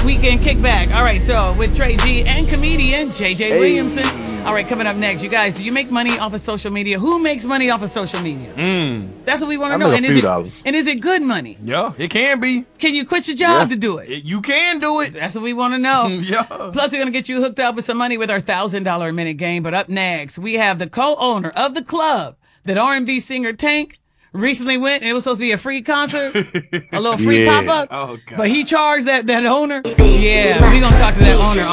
weekend kickback. All right, so with Trey G and comedian JJ Williamson. All right, coming up next, you guys, do you make money off of social media? Who makes money off of social media? That's what we want to know. make a few dollars. And is it good money? Yeah, it can be. Can you quit your job to do it? You can do it. That's what we want to know. Yeah. Plus, we're going to get you hooked up with some money with our $1,000 a minute game. But up next, we have the co-owner of the club that R&B singer Tank recently went, and it was supposed to be a free concert, a little free pop-up. Oh, God. But he charged that owner. Yeah, we're going to talk to that owner.